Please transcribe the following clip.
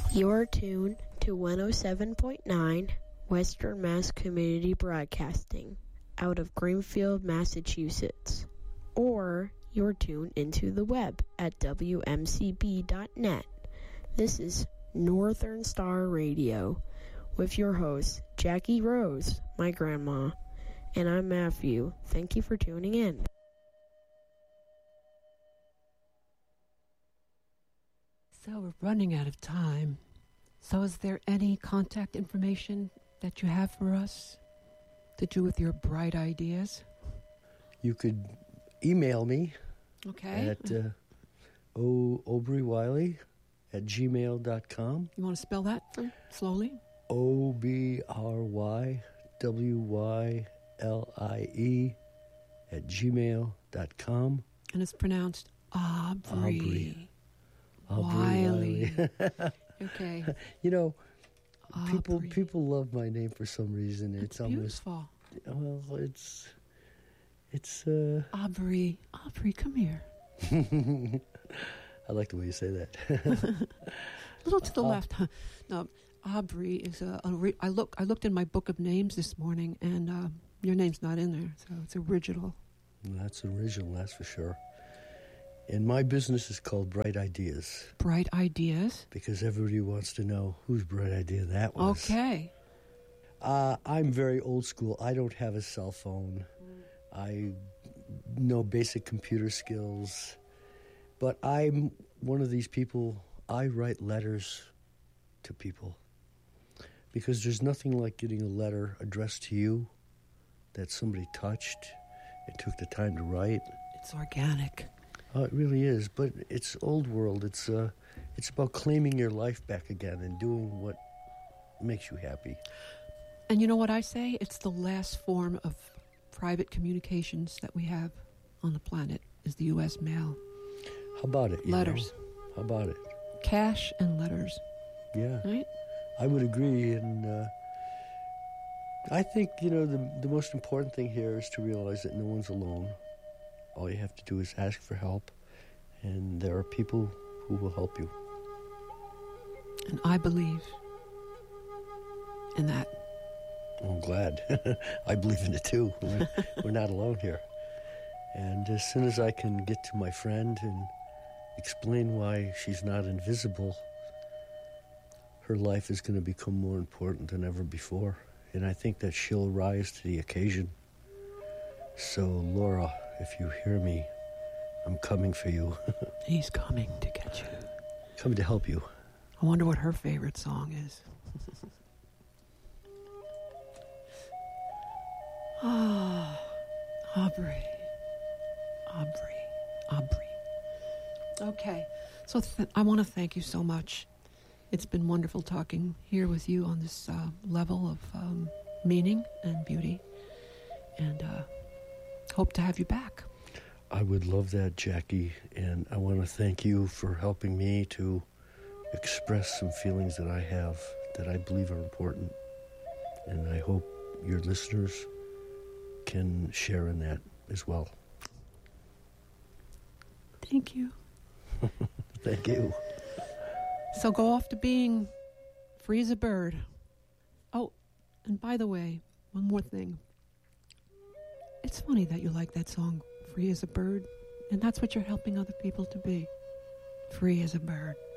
You're tuned to 107.9 Western Mass Community Broadcasting out of Greenfield, Massachusetts. Or you're tuned into the web at WMCB.net. This is Northern Star Radio with your host, Jackie Rose, my grandma, and I'm Matthew. Thank you for tuning in. So we're running out of time. So is there any contact information that you have for us to do with your bright ideas? You could email me at obreywiley@gmail.com. You want to spell that slowly? OBRYWYLIE@gmail.com. And it's pronounced Aubrey. Wiley. Okay. You know, people love my name for some reason. It's beautiful. It's Aubrey. Aubrey, come here. I like the way you say that. A little to the left. No, Aubrey is I looked in my book of names this morning, and your name's not in there, so it's original. That's original, that's for sure. And my business is called Bright Ideas. Bright Ideas? Because everybody wants to know whose bright idea that was. Okay. I'm very old school. I don't have a cell phone. I know basic computer skills. But I'm one of these people, I write letters to people. Because there's nothing like getting a letter addressed to you that somebody touched and took the time to write. It's organic. Oh, it really is, but it's old world. It's about claiming your life back again and doing what makes you happy. And you know what I say? It's the last form of private communications that we have on the planet is the U.S. mail. How about it? Letters. How about it? Cash and letters. Yeah. Right? I would agree, and I think, the most important thing here is to realize that no one's alone. All you have to do is ask for help, and there are people who will help you. And I believe in that. I'm glad. I believe in it too. We're not alone here. And as soon as I can get to my friend and explain why she's not invisible, her life is going to become more important than ever before. And I think that she'll rise to the occasion. So, Laura, if you hear me, I'm coming for you. He's coming to get you. Coming to help you. I wonder what her favorite song is. Aubrey. Okay, so I want to thank you so much. It's been wonderful talking here with you on this level of meaning and beauty, and hope to have you back. I would love that, Jackie, and I want to thank you for helping me to express some feelings that I have that I believe are important, and I hope your listeners can share in that as well. Thank you. Thank you. So go off to being free as a bird. Oh, and by the way, one more thing. It's funny that you like that song, Free as a Bird, and that's what you're helping other people to be. Free as a bird.